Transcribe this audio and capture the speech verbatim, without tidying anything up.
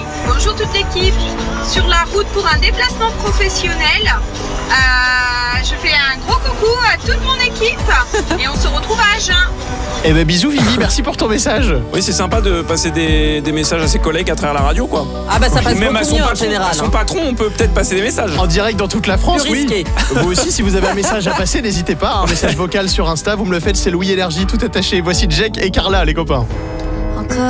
bonjour toute l'équipe. Sur la route pour un déplacement professionnel. Euh, je fais un gros coucou à toute mon équipe et on se retrouve à Agen. Eh ben bisous Vivi, merci pour ton message. Oui, c'est sympa de passer des, des messages à ses collègues à travers la radio, quoi. Ah bah ça passe Même à beaucoup son mieux en patron, général. à son hein. patron, on peut peut-être passer des messages. En direct dans toute la France, Plus oui. risqué. Vous aussi, si vous avez un message à passer, n'hésitez pas. Un message vocal sur Insta, vous me le faites, c'est Louis Énergie, tout attaché. Voici Jack et Carla, les copains.